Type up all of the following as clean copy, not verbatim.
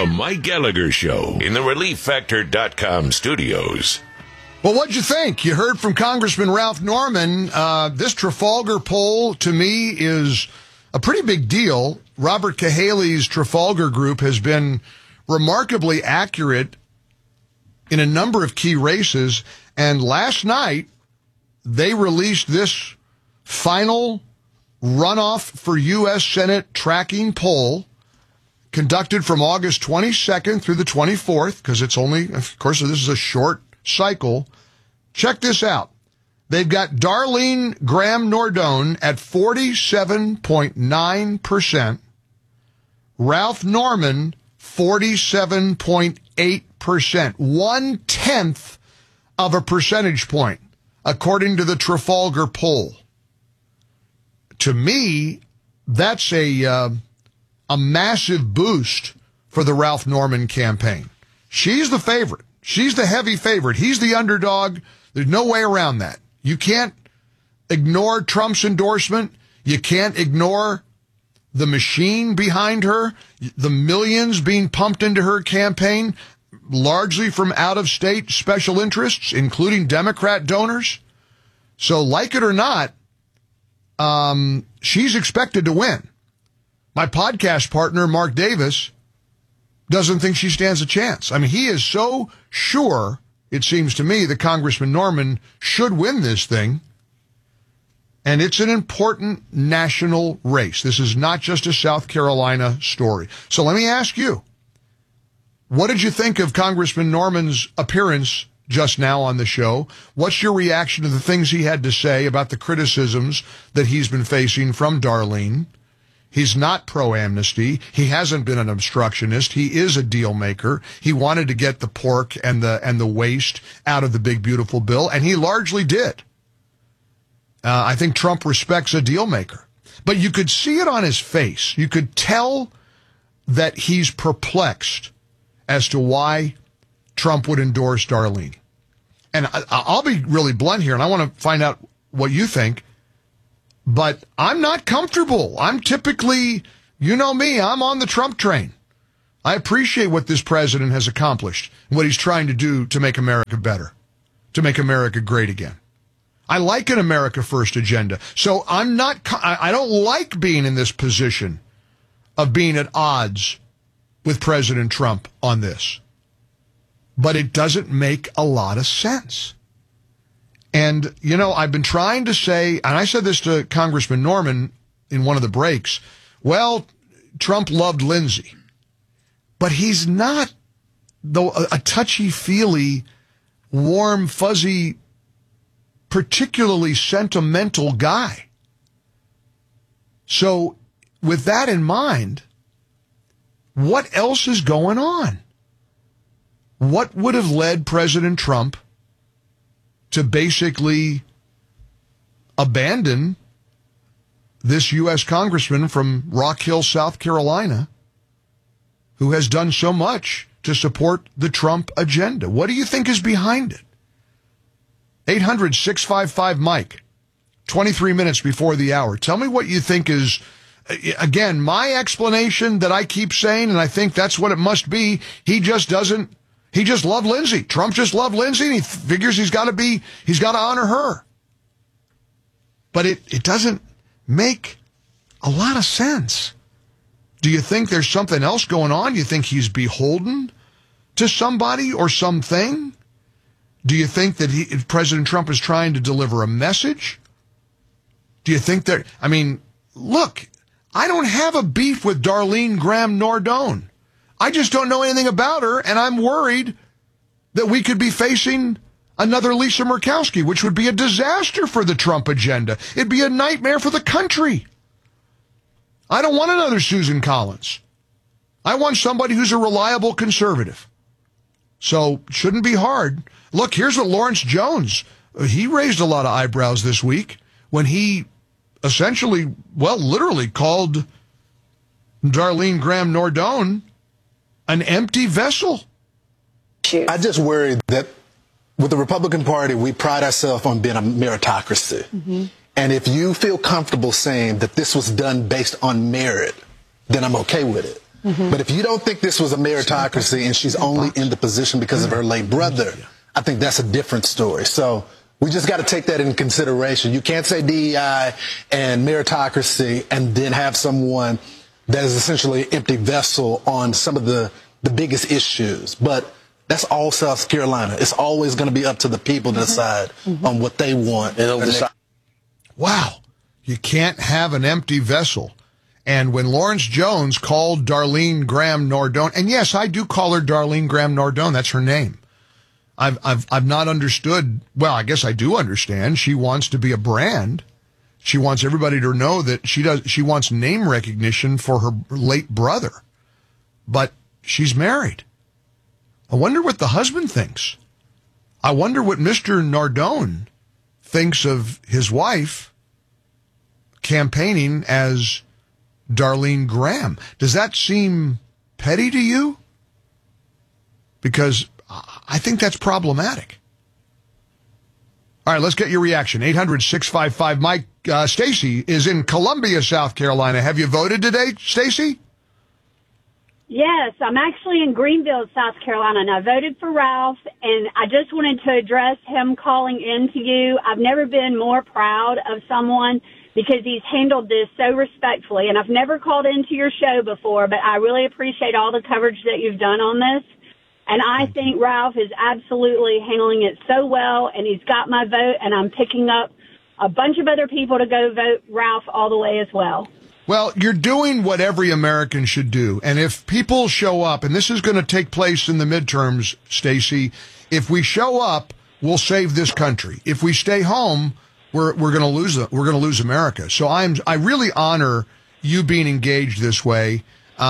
The Mike Gallagher Show in the ReliefFactor.com studios. Well, what'd you think? You heard from Congressman Ralph Norman. This Trafalgar poll, to me, is a pretty big deal. Robert Cahaley's Trafalgar group has been remarkably accurate in a number of key races. And last night, they released this final runoff for U.S. Senate tracking poll conducted from August 22nd through the 24th, because it's only, of course, this is a short cycle. Check this out. They've got Darlene Graham-Nordone at 47.9%, Ralph Norman 47.8%, 1/10 of a percentage point, according to the Trafalgar poll. To me, that's a massive boost for the Ralph Norman campaign. She's the favorite. She's the heavy favorite. He's the underdog. There's no way around that. You can't ignore Trump's endorsement. You can't ignore the machine behind her, the millions being pumped into her campaign, largely from out-of-state special interests, including Democrat donors. So, like it or not, she's expected to win. My podcast partner, Mark Davis, doesn't think she stands a chance. I mean, he is so sure, it seems to me, that Congressman Norman should win this thing. And it's an important national race. This is not just a South Carolina story. So let me ask you, what did you think of Congressman Norman's appearance just now on the show? What's your reaction to the things he had to say about the criticisms that he's been facing from Darlene? He's not pro-amnesty. He hasn't been an obstructionist. He is a deal maker. He wanted to get the pork and the waste out of the big, beautiful bill, and he largely did. I think Trump respects a deal maker. But you could see it on his face. You could tell that he's perplexed as to why Trump would endorse Darlene. And I'll be really blunt here, and I want to find out what you think. But I'm not comfortable. I'm typically, you know me, I'm on the Trump train. I appreciate what this president has accomplished and what he's trying to do to make America better, to make America great again. I like an America First agenda. So I don't like being in this position of being at odds with President Trump on this. But it doesn't make a lot of sense. And, you know, I've been trying to say, and I said this to Congressman Norman in one of the breaks, well, Trump loved Lindsey. But he's not a touchy-feely, warm, fuzzy, particularly sentimental guy. So, with that in mind, what else is going on? What would have led President Trump to basically abandon this U.S. congressman from Rock Hill, South Carolina, who has done so much to support the Trump agenda? What do you think is behind it? 800-655-MIKE, 23 minutes before the hour. Tell me what you think is, again, my explanation that I keep saying, and I think that's what it must be. He just loved Lindsey. Trump just loved Lindsey, and he figures he's got to honor her. But it doesn't make a lot of sense. Do you think there's something else going on? You think he's beholden to somebody or something? Do you think that President Trump is trying to deliver a message? Do you think that, I mean, look, I don't have a beef with Darlene Graham-Nordone. I just don't know anything about her, and I'm worried that we could be facing another Lisa Murkowski, which would be a disaster for the Trump agenda. It'd be a nightmare for the country. I don't want another Susan Collins. I want somebody who's a reliable conservative. So it shouldn't be hard. Look, here's what Lawrence Jones, he raised a lot of eyebrows this week when he essentially, well, literally called Darlene Graham-Nordone an empty vessel. I just worry that with the Republican Party, we pride ourselves on being a meritocracy. Mm-hmm. And if you feel comfortable saying that this was done based on merit, then I'm okay with it. But if you don't think this was a meritocracy and she's only in the position because of her late brother, I think that's a different story. So we just got to take that into consideration. You can't say DEI and meritocracy and then have someone that is essentially an empty vessel on some of the biggest issues. But that's all South Carolina. It's always going to be up to the people to decide on what they want. Wow. You can't have an empty vessel. And when Lawrence Jones called Darlene Graham Nardone, and yes, I do call her Darlene Graham Nardone. That's her name. I've not understood. Well, I guess I do understand. She wants to be a brand. She wants everybody to know that she wants name recognition for her late brother. But she's married. I wonder what the husband thinks. I wonder what Mr. Nardone thinks of his wife campaigning as Darlene Graham. Does that seem petty to you? Because I think that's problematic. All right, let's get your reaction. 800-655-Mike. Stacy is in Columbia, South Carolina. Have you voted today, Stacy? Yes, I'm actually in Greenville, South Carolina, and I voted for Ralph, and I just wanted to address him calling in to you. I've never been more proud of someone because he's handled this so respectfully, and I've never called into your show before, but I really appreciate all the coverage that you've done on this. And I think Ralph is absolutely handling it so well, and he's got my vote, and I'm picking up a bunch of other people to go vote Ralph all the way as well. Well, you're doing what every American should do. And if people show up, and this is going to take place in the midterms, Stacy, if we show up, we'll save this country. If we stay home, we're going to lose we're going to lose America. So I really honor you being engaged this way,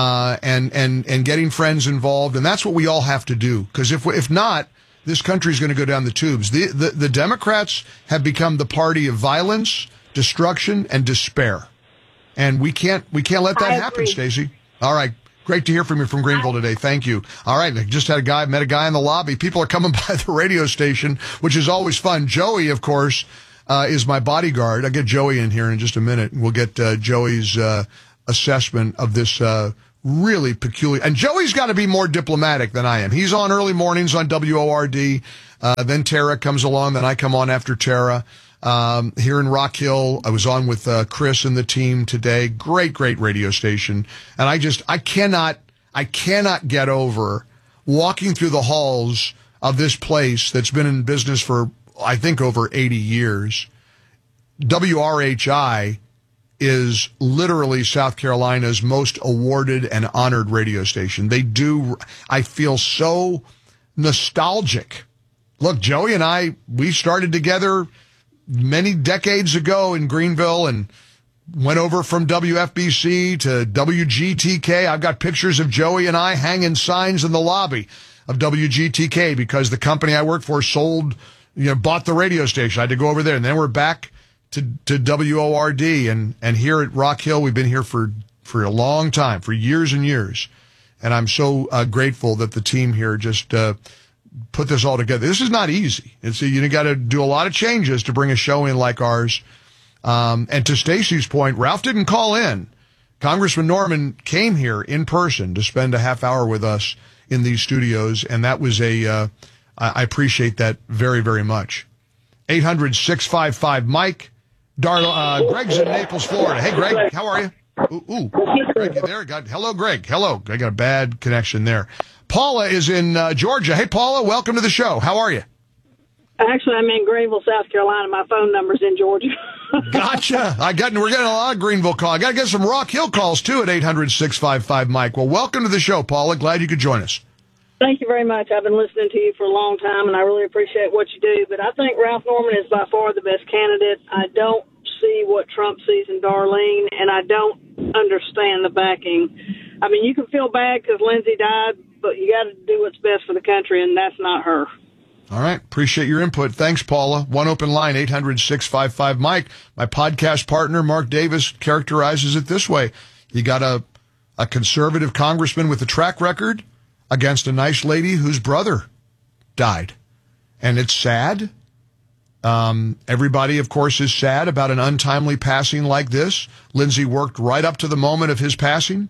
and getting friends involved, and that's what we all have to do. Because if not, this country is going to go down the tubes. The Democrats have become the party of violence, destruction, and despair. And we can't let that happen, Stacey. All right. Great to hear from you from Greenville today. Thank you. All right. I just met a guy in the lobby. People are coming by the radio station, which is always fun. Joey, of course, is my bodyguard. I'll get Joey in here in just a minute. We'll get Joey's assessment of this really peculiar. And Joey's got to be more diplomatic than I am. He's on early mornings on WORD. Then Tara comes along. Then I come on after Tara. Here in Rock Hill, I was on with Chris and the team today. Great radio station. And I cannot get over walking through the halls of this place that's been in business for, I think, over 80 years. WRHI is literally South Carolina's most awarded and honored radio station. I feel so nostalgic. Look, Joey and I, we started together many decades ago in Greenville and went over from WFBC to WGTK. I've got pictures of Joey and I hanging signs in the lobby of WGTK because the company I work for bought the radio station. I had to go over there, and then we're back to WORD, and here at Rock Hill, we've been here for a long time, for years and years. And I'm so grateful that the team here just put this all together. This is not easy. You got to do a lot of changes to bring a show in like ours. And to Stacey's point, Ralph didn't call in. Congressman Norman came here in person to spend a half hour with us in these studios, and that was I appreciate that very, very much. 800-655-Mike. Greg's in Naples, Florida. Hey, Greg, how are you? Ooh, Greg, you there? Hello, Greg. Hello. I got a bad connection there. Paula is in Georgia. Hey, Paula, welcome to the show. How are you? Actually, I'm in Greenville, South Carolina. My phone number's in Georgia. Gotcha. We're getting a lot of Greenville calls. I got to get some Rock Hill calls, too, at 800-655-Mike. Well, welcome to the show, Paula. Glad you could join us. Thank you very much. I've been listening to you for a long time, and I really appreciate what you do. But I think Ralph Norman is by far the best candidate. I don't see what Trump sees in Darlene, and I don't understand the backing. I mean, you can feel bad because Lindsay died, but you got to do what's best for the country, and that's not her. All right. Appreciate your input. Thanks, Paula. One open line, 800-655-Mike. My podcast partner, Mark Davis, characterizes it this way. You got a conservative congressman with a track record against a nice lady whose brother died. And it's sad. Everybody, of course, is sad about an untimely passing like this. Lindsay worked right up to the moment of his passing.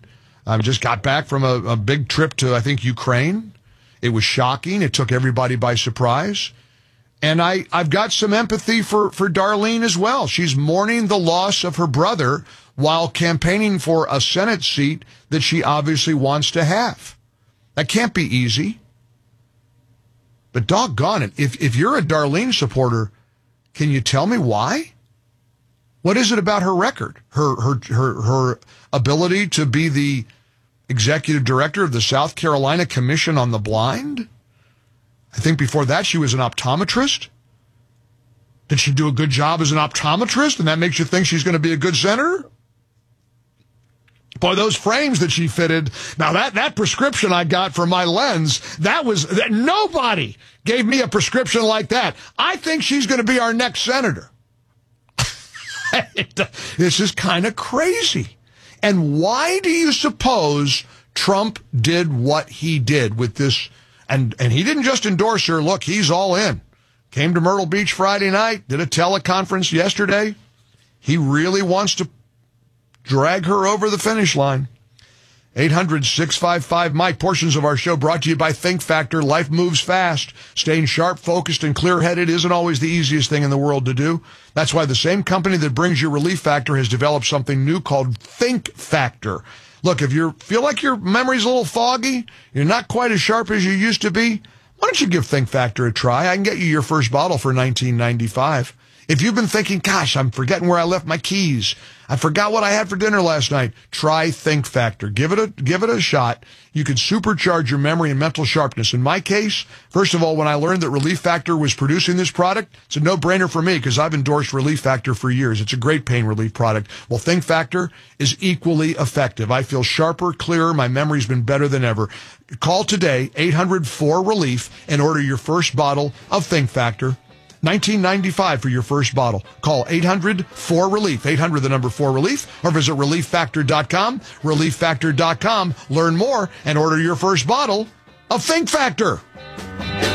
I just got back from a big trip to, I think, Ukraine. It was shocking. It took everybody by surprise. And I've got some empathy for Darlene as well. She's mourning the loss of her brother while campaigning for a Senate seat that she obviously wants to have. That can't be easy. But doggone it, if you're a Darlene supporter, can you tell me why? What is it about her record? Her ability to be the executive director of the South Carolina Commission on the Blind? I think before that she was an optometrist. Did she do a good job as an optometrist, and that makes you think she's going to be a good senator? Boy, those frames that she fitted. Now, that prescription I got for my lens, that nobody gave me a prescription like that. I think she's going to be our next senator. This is kind of crazy. And why do you suppose Trump did what he did with this? And he didn't just endorse her. Look, he's all in. Came to Myrtle Beach Friday night, did a teleconference yesterday. He really wants to drag her over the finish line. 800-655-MIKE. Portions of our show brought to you by Think Factor. Life moves fast. Staying sharp, focused, and clear-headed isn't always the easiest thing in the world to do. That's why the same company that brings you Relief Factor has developed something new called Think Factor. Look, if you feel like your memory's a little foggy, you're not quite as sharp as you used to be, why don't you give Think Factor a try? I can get you your first bottle for $19.95. If you've been thinking, gosh, I'm forgetting where I left my keys, I forgot what I had for dinner last night, try Think Factor. Give it a shot. You can supercharge your memory and mental sharpness. In my case, first of all, when I learned that Relief Factor was producing this product, it's a no-brainer for me because I've endorsed Relief Factor for years. It's a great pain relief product. Well, Think Factor is equally effective. I feel sharper, clearer. My memory's been better than ever. Call today, 800-4RELIEF, and order your first bottle of Think Factor. $19.95 for your first bottle. Call 800-4RELIEF, 800 the number 4RELIEF, or visit ReliefFactor.com, ReliefFactor.com. Learn more and order your first bottle of Think Factor.